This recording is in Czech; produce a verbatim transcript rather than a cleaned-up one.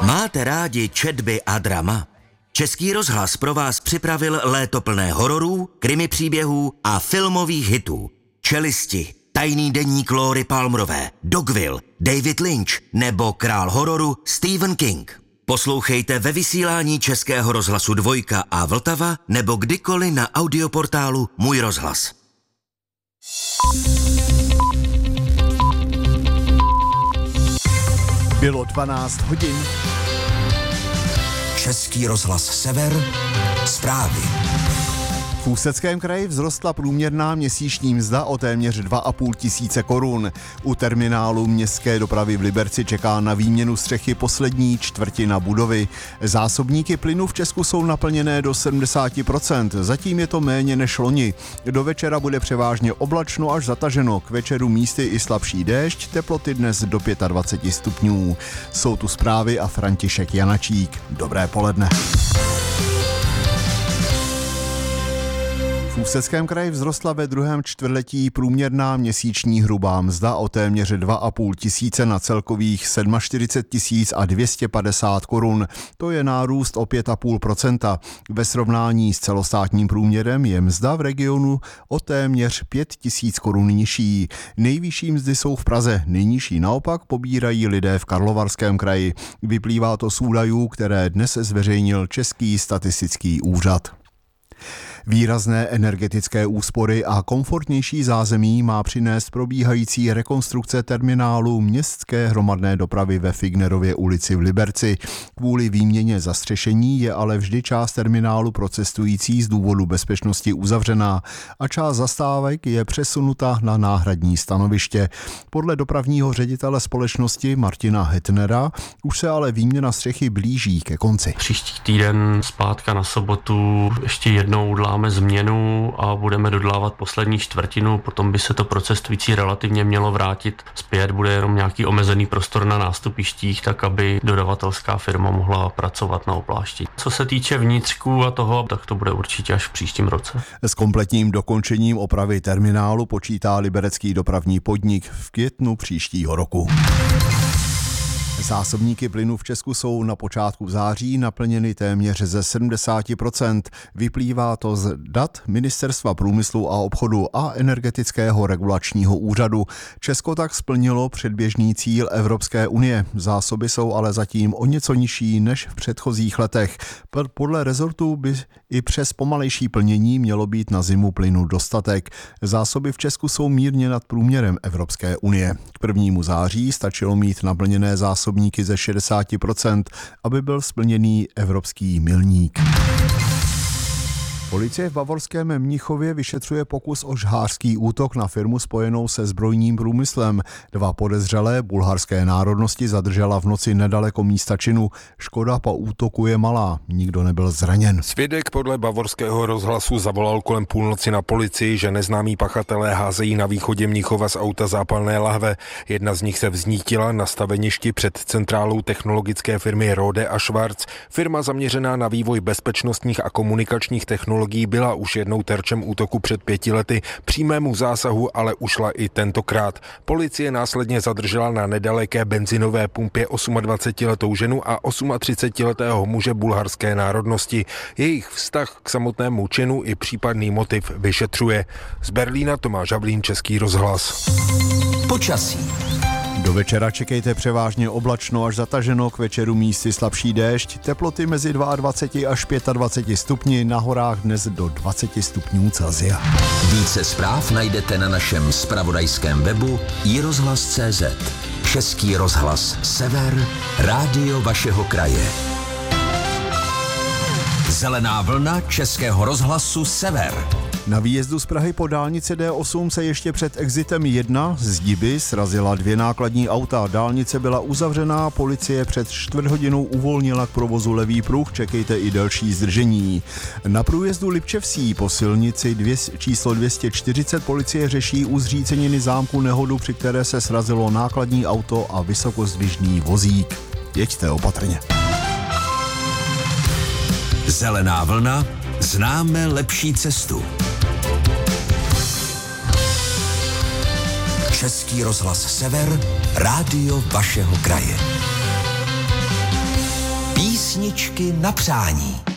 Máte rádi četby a drama? Český rozhlas pro vás připravil léto plné hororů, krimi příběhů a filmových hitů. Čelisti, Tajný deník Lóry Palmerové, Dogville, David Lynch nebo král hororu Stephen King. Poslouchejte ve vysílání Českého rozhlasu Dvojka a Vltava nebo kdykoliv na audioportálu Můj rozhlas. Bylo dvanáct hodin. Český rozhlas Sever, zprávy. V Ústeckém kraji vzrostla průměrná měsíční mzda o téměř dva a půl tisíce korun. U terminálu městské dopravy v Liberci čeká na výměnu střechy poslední čtvrtina budovy. Zásobníky plynu v Česku jsou naplněné do sedmdesát procent, zatím je to méně než loni. Do večera bude převážně oblačno až zataženo, k večeru místy i slabší déšť, teploty dnes do dvacet pět stupňů. Jsou tu zprávy a František Janačík. Dobré poledne. V Ústeckém kraji vzrostla ve druhém čtvrtletí průměrná měsíční hrubá mzda o téměř dva a půl tisíce na celkových čtyřicet sedm tisíc a dvě stě padesát korun. To je nárůst o pět a půl procenta. Ve srovnání s celostátním průměrem je mzda v regionu o téměř pět tisíc korun nižší. Nejvyšší mzdy jsou v Praze, nejnižší naopak pobírají lidé v Karlovarském kraji. Vyplývá to z údajů, které dnes zveřejnil Český statistický úřad. Výrazné energetické úspory a komfortnější zázemí má přinést probíhající rekonstrukce terminálu městské hromadné dopravy ve Fignerově ulici v Liberci. Kvůli výměně zastřešení je ale vždy část terminálu pro cestující z důvodu bezpečnosti uzavřená a část zastávek je přesunuta na náhradní stanoviště. Podle dopravního ředitele společnosti Martina Hetnera už se ale výměna střechy blíží ke konci. Příští týden zpátka na sobotu ještě jednou uděláme změnu a budeme dodělávat poslední čtvrtinu, potom by se to pro cestující relativně mělo vrátit zpět, bude jenom nějaký omezený prostor na nástupištích, tak aby dodavatelská firma mohla pracovat na oplášti. Co se týče vnitřku a toho, tak to bude určitě až v příštím roce. S kompletním dokončením opravy terminálu počítá liberecký dopravní podnik v květnu příštího roku. Zásobníky plynu v Česku jsou na počátku září naplněny téměř ze sedmdesát procent. Vyplývá to z dat Ministerstva průmyslu a obchodu a Energetického regulačního úřadu. Česko tak splnilo předběžný cíl Evropské unie. Zásoby jsou ale zatím o něco nižší než v předchozích letech. Podle rezortu by i přes pomalejší plnění mělo být na zimu plynu dostatek. Zásoby v Česku jsou mírně nad průměrem Evropské unie. K prvnímu září stačilo mít naplněné zásoby ze šedesát procent, aby byl splněný evropský milník. Policie v bavorském Mnichově vyšetřuje pokus o žhářský útok na firmu spojenou se zbrojním průmyslem. Dva podezřelé bulharské národnosti zadržela v noci nedaleko místa činu. Škoda po útoku je malá, nikdo nebyl zraněn. Svědek podle bavorského rozhlasu zavolal kolem půlnoci na policii, že neznámí pachatelé házejí na východě Mnichova z auta zápalné lahve. Jedna z nich se vznítila na staveništi před centrálou technologické firmy Rode a Schwarz. Firma zaměřená na vývoj bezpečnostních a komunikačních technologií byla už jednou terčem útoku před pěti lety. Přímému zásahu ale ušla i tentokrát. Policie následně zadržela na nedaleké benzinové pumpě dvacetiosmiletou ženu a třicetiosmiletého muže bulharské národnosti. Jejich vztah k samotnému činu i případný motiv vyšetřuje. Z Berlína Tomáš Havlín, Český rozhlas. Počasí. Do večera čekejte převážně oblačno až zataženo, k večeru místy slabší déšť, teploty mezi dvacet dva až dvacet pět stupni, na horách dnes do dvacet stupňů Celsia. Více zpráv najdete na našem zpravodajském webu i rozhlas tečka cé zet. Český rozhlas Sever, rádio vašeho kraje. Zelená vlna Českého rozhlasu Sever. Na výjezdu z Prahy po dálnici D osm se ještě před exitem jedna z Diby srazila dvě nákladní auta. Dálnice byla uzavřená, policie před čtvrt hodinou uvolnila k provozu levý pruh, čekejte i delší zdržení. Na průjezdu Lipčevsí po silnici dvě, číslo dvě stě čtyřicet policie řeší u zříceniny zámku nehodu, při které se srazilo nákladní auto a vysokozdvižný vozík. Jeďte opatrně. Zelená vlna, známe lepší cestu. Český rozhlas Sever, rádio vašeho kraje. Písničky na přání.